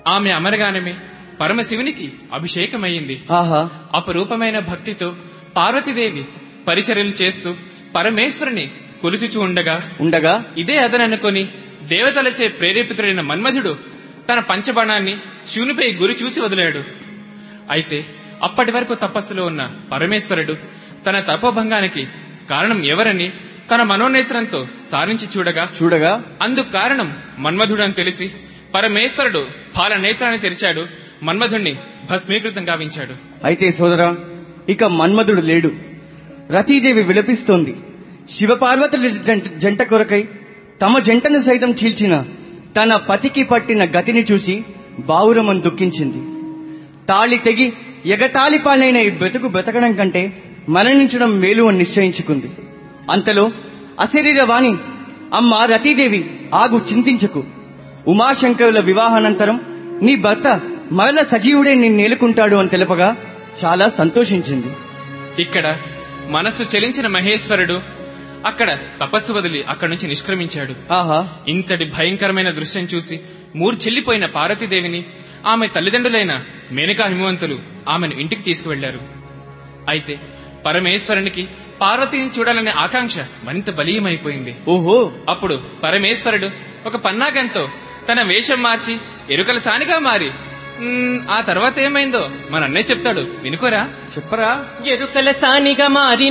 ఆమె అమరగానమే పరమశివునికి అభిషేకమయ్యింది. అపరూపమైన భక్తితో పార్వతీదేవి పరిచర్యలు చేస్తూ పరమేశ్వరుని కొలుచుచూ ఉండగా ఇదే అదననుకొని దేవతలచే ప్రేరేపితుడైన మన్మధుడు తన పంచబాణాన్ని శివునిపై గురి చూసి వదిలాడు. అయితే అప్పటి వరకు తపస్సులో ఉన్న పరమేశ్వరుడు తన తపోభంగానికి కారణం ఎవరని తన మనోనేత్రంతో సారించి చూడగా అందుకు కారణం మన్మధుడని తెలిసి పరమేశ్వరుడు పాలనేత్రాన్ని తెరిచాడు. మన్మధుణ్ణి భస్మీకృతం గావించాడు. అయితే సోదరా, ఇక మన్మధుడు లేడు. రతీదేవి విలపిస్తోంది. శివపార్వతుల జంట కొరకై తమ జంటను సైతం చీల్చిన తన పతికి పట్టిన గతిని చూసి బావురమని దుఃఖించింది. తాళి తెగి ఎగతాళి పాలైన ఈ బతకడం కంటే మరణించడం మేలు అని నిశ్చయించుకుంది. అంతలో అశరీరవాణి, అమ్మ రతీదేవి, ఆగు, చింతించకు. ఉమాశంకరుల వివాహానంతరం నీ భర్త మరల సజీవుడే నిన్నేలుకుంటాడు అని తెలుపగా చాలా సంతోషించింది. ఇక్కడ మనస్సు చెలించిన మహేశ్వరుడు అక్కడ తపస్సు వదిలి అక్కడి నుంచి నిష్క్రమించాడు. ఇంతటి భయంకరమైన దృశ్యం చూసి మూర్ఛిల్లిపోయిన పార్వతీదేవిని ఆమె తల్లిదండ్రులైన మేనకా హిమవంతులు ఆమెను ఇంటికి తీసుకువెళ్లారు. అయితే పరమేశ్వరునికి పార్వతిని చూడాలనే ఆకాంక్ష మరింత బలీయమైపోయింది. అప్పుడు పరమేశ్వరుడు ఒక పన్నాగంతో తన వేషం మార్చి ఎరుకల సానిగా మారి ఆ తర్వాత ఏమైందో మన అన్నయ్య చెప్తాడు, వినుకోరా. చెప్పరా. ఎరుకల సానిగా మారి